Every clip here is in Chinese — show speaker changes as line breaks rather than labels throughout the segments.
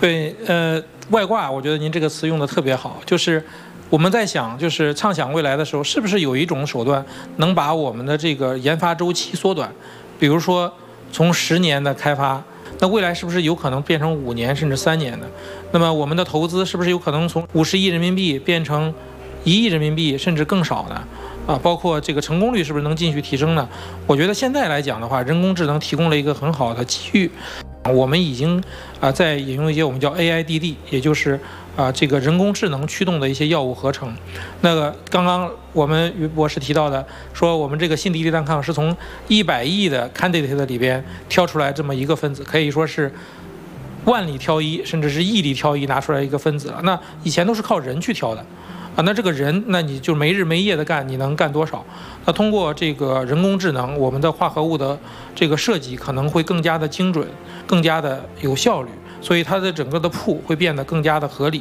对，外挂，我觉得您这个词用的特别好，就是我们在想，就是畅想未来的时候，是不是有一种手段能把我们的这个研发周期缩短？比如说从10年的开发，那未来是不是有可能变成5年甚至3年的？那么我们的投资是不是有可能从50亿人民币变成1亿人民币甚至更少呢？包括这个成功率是不是能继续提升呢？我觉得现在来讲的话，人工智能提供了一个很好的机遇。我们已经在引用一些我们叫 AIDD， 也就是这个人工智能驱动的一些药物合成。那个刚刚我们于博士提到的，说我们这个辛迪利单抗是从100亿的 candidate 里边挑出来这么一个分子，可以说是万里挑一，甚至是亿里挑一拿出来一个分子了。那以前都是靠人去挑的。那这个人，那你就没日没夜的干，你能干多少？那通过这个人工智能，我们的化合物的这个设计可能会更加的精准，更加的有效率，所以它的整个的铺会变得更加的合理。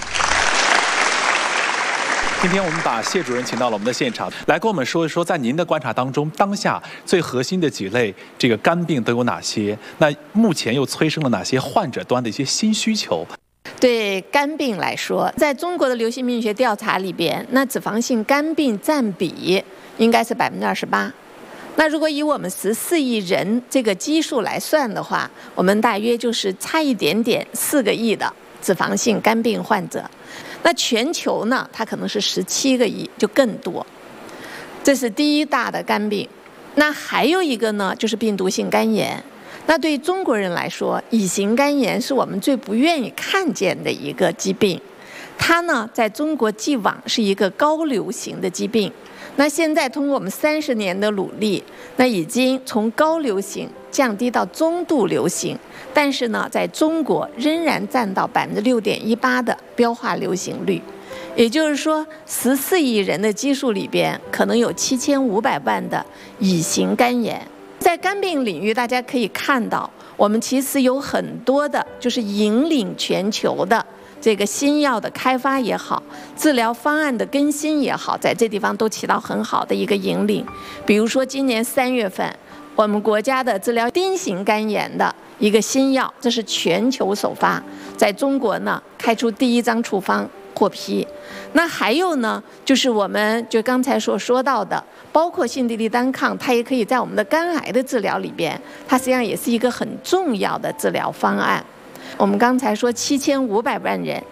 今天我们把谢主任请到了我们的现场，来跟我们说一说，在您的观察当中，当下最核心的几类这个肝病都有哪些？那目前又催生了哪些患者端的一些新需求？
对肝病来说，在中国的流行病学调查里边，那脂肪性肝病占比应该是28%。那如果以我们14亿人这个基数来算的话，我们大约就是差一点点4个亿的脂肪性肝病患者。那全球呢，它可能是17个亿，就更多。这是第一大的肝病。那还有一个呢，就是病毒性肝炎。那对于中国人来说，乙型肝炎是我们最不愿意看见的一个疾病。它呢，在中国既往是一个高流行的疾病。那现在通过我们30年的努力，那已经从高流行降低到中度流行，但是呢，在中国仍然占到6.18%的标化流行率。也就是说，14亿人的基数里边，可能有7500万的乙型肝炎。在肝病领域，大家可以看到，我们其实有很多的，就是引领全球的这个新药的开发也好，治疗方案的更新也好，在这地方都起到很好的一个引领。比如说，今年3月份，我们国家的治疗丁型肝炎的一个新药，这是全球首发，在中国呢开出第1张处方获批。那还有呢，就是我们就刚才所说到的，包括辛迪利单抗，它也可以在我们的肝癌的治疗里边，它实际上也是一个很重要的治疗方案。我们刚才说7500万人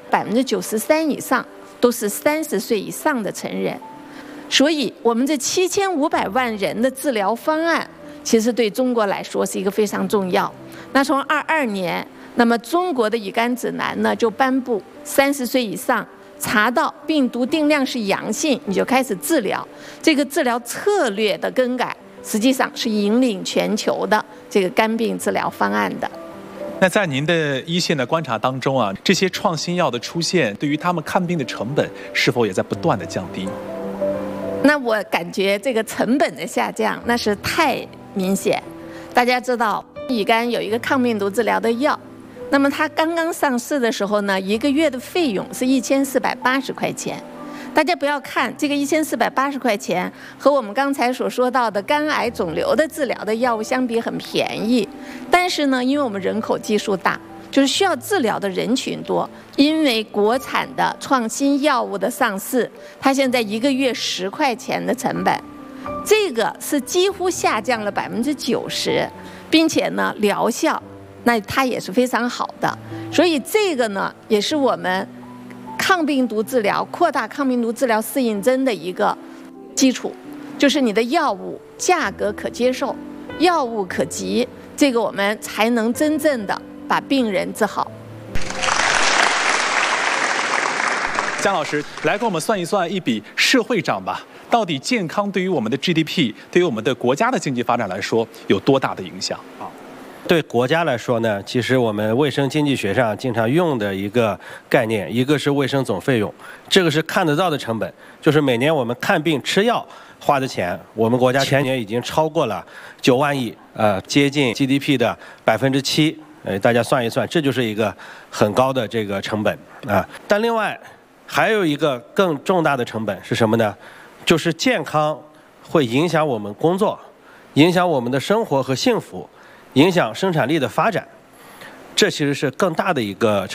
，93%以上都是30岁以上的成人，所以我们这7500万人的治疗方案，其实对中国来说是一个非常重要。那从22年，那么中国的乙肝指南呢就颁布，30岁以上查到病毒定量是阳性，你就开始治疗。这个治疗策略的更改，实际上是引领全球的这个肝病治疗方案的。
那在您的一线的观察当中啊，这些创新药的出现，对于他们看病的成本是否也在不断的降低？
那我感觉这个成本的下降那是太明显。大家知道，乙肝有一个抗病毒治疗的药，那么它刚刚上市的时候呢，1个月的费用是1480块钱。大家不要看这个1480块钱和我们刚才所说到的肝癌肿瘤的治疗的药物相比很便宜，但是呢，因为我们人口基数大，就是需要治疗的人群多，因为国产的创新药物的上市，它现在1个月10块钱的成本，这个是几乎下降了90%，并且呢，疗效那它也是非常好的，所以这个呢，也是我们抗病毒治疗、扩大抗病毒治疗适应症的一个基础，就是你的药物价格可接受，药物可及，这个我们才能真正的把病人治好。
姜老师，来给我们算一算一笔社会账吧。到底健康对于我们的 GDP， 对于我们的国家的经济发展来说，有多大的影响？
对国家来说呢，其实我们卫生经济学上经常用的一个概念，一个是卫生总费用，这个是看得到的成本，就是每年我们看病吃药花的钱，我们国家前年已经超过了9万亿，接近 GDP 的7%，大家算一算，这就是一个很高的这个成本啊。但另外还有一个更重大的成本是什么呢？就是健康会影响我们工作，影响我们的生活和幸福，影响生产力的发展，这其实是更大的一个